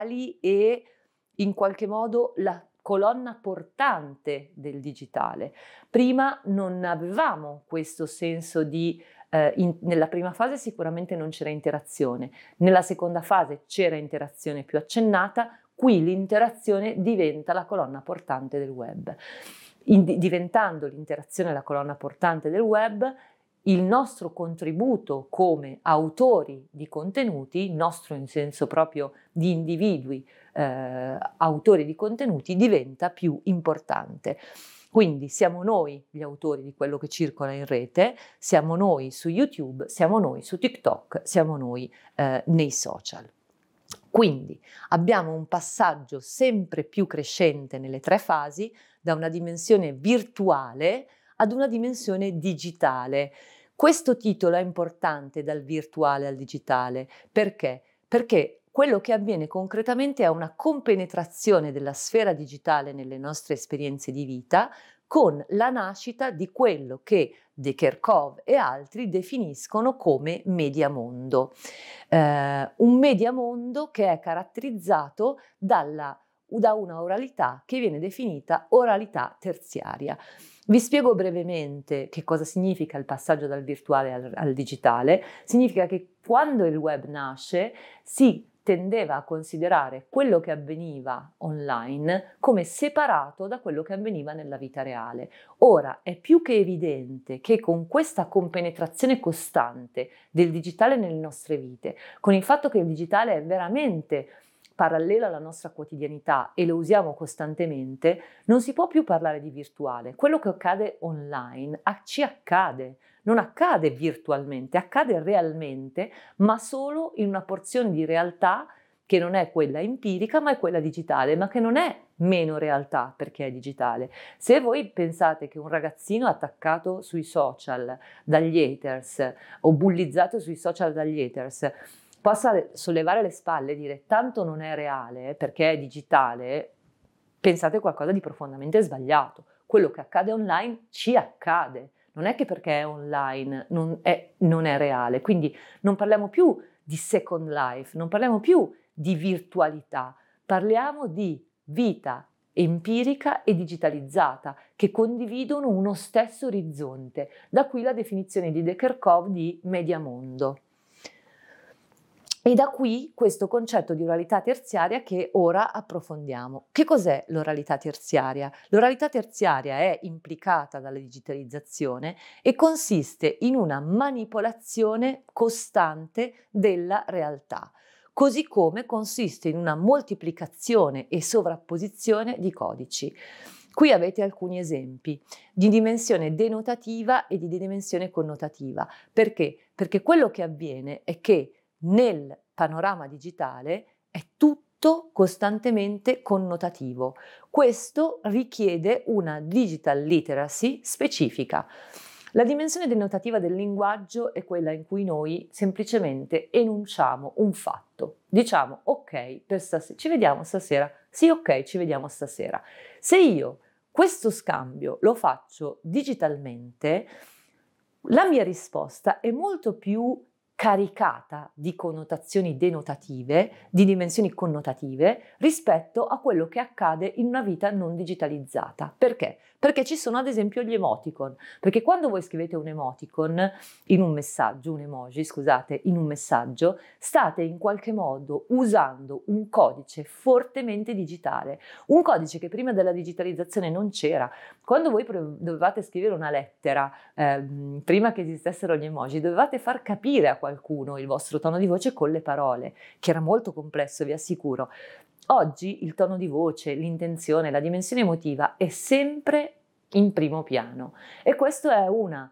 e in qualche modo la colonna portante del digitale. Prima non avevamo questo senso di nella prima fase sicuramente non c'era interazione, nella seconda fase c'era interazione più accennata, qui l'interazione diventa la colonna portante del web. Diventando l'interazione la colonna portante del web, il nostro contributo come autori di contenuti, nostro in senso proprio di individui autori di contenuti, diventa più importante. Quindi siamo noi gli autori di quello che circola in rete, siamo noi su YouTube, siamo noi su TikTok, siamo noi nei social. Quindi abbiamo un passaggio sempre più crescente nelle tre fasi, da una dimensione virtuale ad una dimensione digitale. Questo titolo è importante, dal virtuale al digitale. Perché? Perché quello che avviene concretamente è una compenetrazione della sfera digitale nelle nostre esperienze di vita, con la nascita di quello che De Kerchove e altri definiscono come mediamondo. Un mediamondo che è caratterizzato da una oralità che viene definita oralità terziaria. Vi spiego brevemente che cosa significa il passaggio dal virtuale al digitale. Significa che quando il web nasce si tendeva a considerare quello che avveniva online come separato da quello che avveniva nella vita reale. Ora è più che evidente che con questa compenetrazione costante del digitale nelle nostre vite, con il fatto che il digitale è veramente parallelo alla nostra quotidianità e lo usiamo costantemente, non si può più parlare di virtuale. Quello che accade online ci accade, non accade virtualmente, accade realmente, ma solo in una porzione di realtà che non è quella empirica, ma è quella digitale, ma che non è meno realtà perché è digitale. Se voi pensate che un ragazzino attaccato sui social dagli haters o bullizzato sui social dagli haters possa sollevare le spalle e dire tanto non è reale perché è digitale, pensate qualcosa di profondamente sbagliato. Quello che accade online ci accade, non è che perché è online non è reale. Quindi non parliamo più di Second Life, non parliamo più di virtualità, parliamo di vita empirica e digitalizzata che condividono uno stesso orizzonte. Da qui la definizione di De Kerchove di mediamondo. E da qui questo concetto di oralità terziaria che ora approfondiamo. Che cos'è l'oralità terziaria? L'oralità terziaria è implicata dalla digitalizzazione e consiste in una manipolazione costante della realtà, così come consiste in una moltiplicazione e sovrapposizione di codici. Qui avete alcuni esempi di dimensione denotativa e di dimensione connotativa. Perché? Perché quello che avviene è che nel panorama digitale è tutto costantemente connotativo. Questo richiede una digital literacy specifica. La dimensione denotativa del linguaggio è quella in cui noi semplicemente enunciamo un fatto. Diciamo ok, ci vediamo stasera. Sì, ok, ci vediamo stasera. Se io questo scambio lo faccio digitalmente, la mia risposta è molto più caricata di connotazioni denotative, di dimensioni connotative, rispetto a quello che accade in una vita non digitalizzata. Perché? Perché ci sono ad esempio gli emoticon, perché quando voi scrivete un emoticon in un messaggio, un emoji, scusate, in un messaggio, state in qualche modo usando un codice fortemente digitale, un codice che prima della digitalizzazione non c'era. Quando voi dovevate scrivere una lettera, prima che esistessero gli emoji, dovevate far capire a qualcuno il vostro tono di voce con le parole, che era molto complesso, vi assicuro. Oggi il tono di voce, l'intenzione, la dimensione emotiva è sempre in primo piano e questo è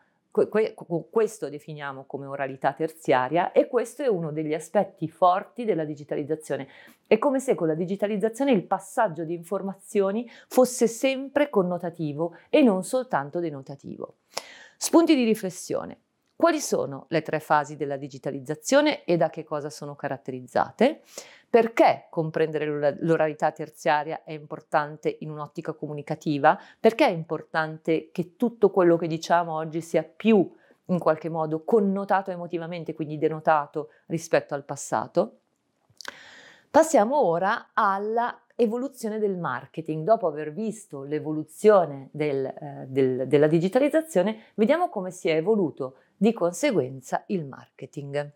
questo definiamo come oralità terziaria e questo è uno degli aspetti forti della digitalizzazione. È come se con la digitalizzazione il passaggio di informazioni fosse sempre connotativo e non soltanto denotativo. Spunti di riflessione. Quali sono le tre fasi della digitalizzazione e da che cosa sono caratterizzate? Perché comprendere l'oralità terziaria è importante in un'ottica comunicativa? Perché è importante che tutto quello che diciamo oggi sia più in qualche modo connotato emotivamente, quindi denotato rispetto al passato? Passiamo ora alla evoluzione del marketing. Dopo aver visto l'evoluzione della digitalizzazione, vediamo come si è evoluto di conseguenza il marketing.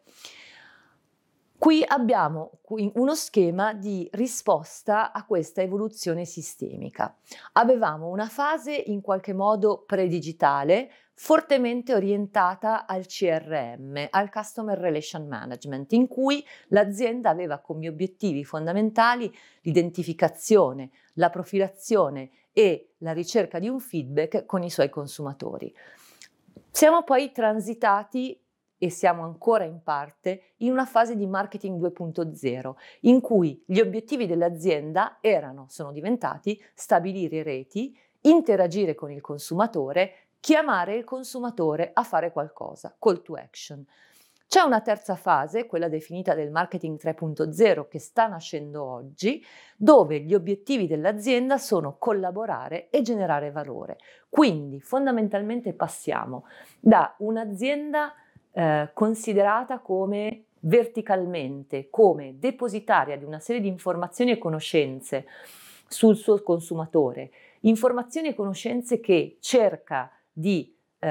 Qui abbiamo uno schema di risposta a questa evoluzione sistemica. Avevamo una fase in qualche modo pre-digitale, fortemente orientata al CRM, al Customer Relation Management, in cui l'azienda aveva come obiettivi fondamentali l'identificazione, la profilazione e la ricerca di un feedback con i suoi consumatori. Siamo poi transitati e siamo ancora in parte in una fase di marketing 2.0, in cui gli obiettivi dell'azienda sono diventati stabilire reti, interagire con il consumatore, chiamare il consumatore a fare qualcosa, call to action. C'è una terza fase, quella definita del marketing 3.0, che sta nascendo oggi, dove gli obiettivi dell'azienda sono collaborare e generare valore. Quindi fondamentalmente passiamo da un'azienda considerata come verticalmente, come depositaria di una serie di informazioni e conoscenze sul suo consumatore, informazioni e conoscenze che cerca di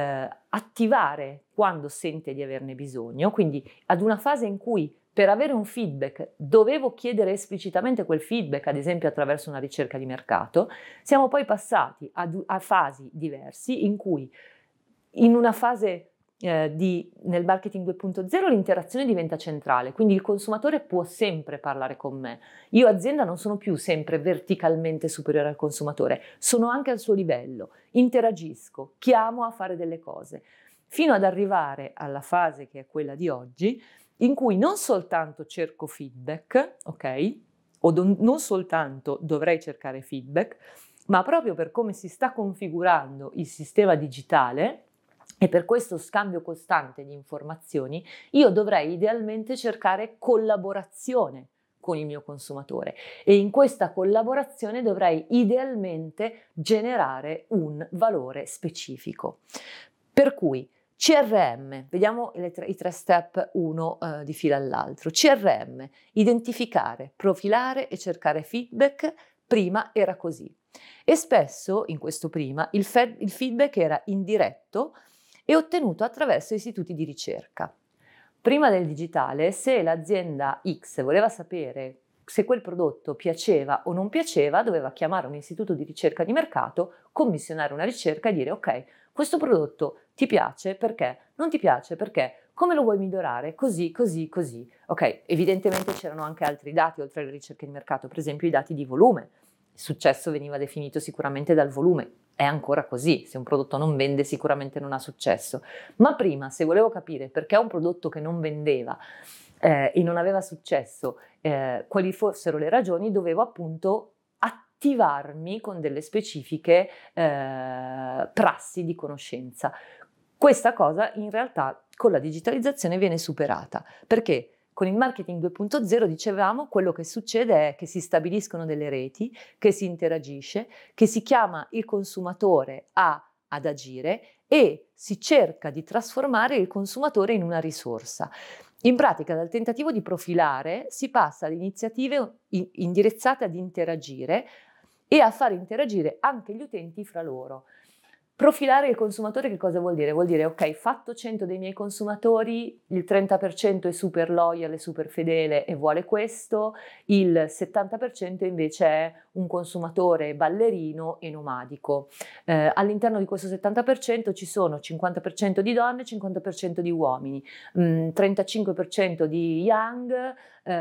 attivare quando sente di averne bisogno, quindi ad una fase in cui per avere un feedback dovevo chiedere esplicitamente quel feedback, ad esempio attraverso una ricerca di mercato. Siamo poi passati a fasi diversi in cui in una fase nel marketing 2.0 l'interazione diventa centrale, quindi il consumatore può sempre parlare con me. Io azienda non sono più sempre verticalmente superiore al consumatore, sono anche al suo livello, interagisco, chiamo a fare delle cose, fino ad arrivare alla fase che è quella di oggi, in cui non soltanto cerco feedback, ok? Non soltanto dovrei cercare feedback, ma proprio per come si sta configurando il sistema digitale e per questo scambio costante di informazioni, io dovrei idealmente cercare collaborazione con il mio consumatore e in questa collaborazione dovrei idealmente generare un valore specifico. Per cui CRM, vediamo i tre step uno di fila all'altro. CRM, identificare, profilare e cercare feedback, prima era così. E spesso, in questo prima, il feedback era indiretto e ottenuto attraverso istituti di ricerca. Prima del digitale, se l'azienda X voleva sapere se quel prodotto piaceva o non piaceva, doveva chiamare un istituto di ricerca di mercato, commissionare una ricerca e dire ok, questo prodotto ti piace perché? Non ti piace perché? Come lo vuoi migliorare? Così, così, così. Ok, evidentemente c'erano anche altri dati oltre alle ricerche di mercato, per esempio i dati di volume. Il successo veniva definito sicuramente dal volume. È ancora così, se un prodotto non vende sicuramente non ha successo. Ma prima, se volevo capire perché un prodotto che non vendeva e non aveva successo, quali fossero le ragioni, dovevo appunto attivarmi con delle specifiche prassi di conoscenza. Questa cosa in realtà con la digitalizzazione viene superata, perché con il marketing 2.0 dicevamo quello che succede è che si stabiliscono delle reti, che si interagisce, che si chiama il consumatore ad agire e si cerca di trasformare il consumatore in una risorsa. In pratica, dal tentativo di profilare si passa ad iniziative indirizzate ad interagire e a fare interagire anche gli utenti fra loro. Profilare il consumatore che cosa vuol dire? Vuol dire, ok, fatto 100 dei miei consumatori, il 30% è super loyal, è super fedele e vuole questo, il 70% invece è un consumatore ballerino e nomadico. All'interno di questo 70% ci sono 50% di donne, 50% di uomini, 35% di young,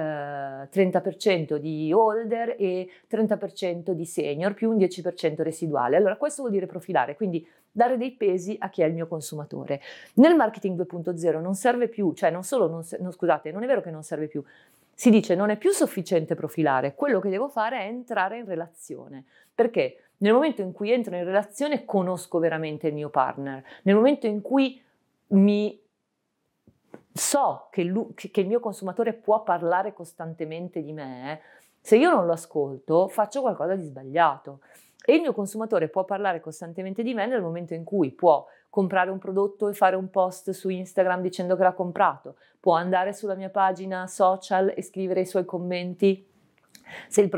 30% di older e 30% di senior più un 10% residuale. Allora questo vuol dire profilare, quindi dare dei pesi a chi è il mio consumatore. Nel marketing 2.0 non serve più, cioè scusate, non è vero che non serve più, si dice non è più sufficiente profilare, quello che devo fare è entrare in relazione, perché nel momento in cui entro in relazione conosco veramente il mio partner, nel momento in cui so che il mio consumatore può parlare costantemente di me, se io non lo ascolto faccio qualcosa di sbagliato. E il mio consumatore può parlare costantemente di me nel momento in cui può comprare un prodotto e fare un post su Instagram dicendo che l'ha comprato, può andare sulla mia pagina social e scrivere i suoi commenti Se il